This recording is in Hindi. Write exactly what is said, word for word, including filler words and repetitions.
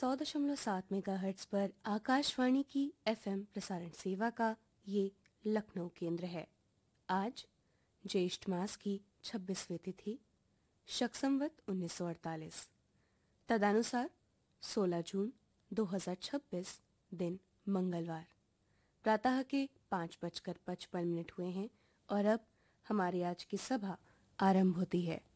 सौ दशमलव सात मेगाहर्ट्ज पर आकाशवाणी की एफएम प्रसारण सेवा का ये लखनऊ केंद्र है। आज ज्येष्ठ मास की छब्बीसवीं तिथि, शक संवत उन्नीस सौ अड़तालीस, तदनुसार सोलह जून दो हज़ार छब्बीस, दिन मंगलवार। प्रातः के पाँच बजकर पचपन मिनट हुए हैं और अब हमारी आज की सभा आरंभ होती है।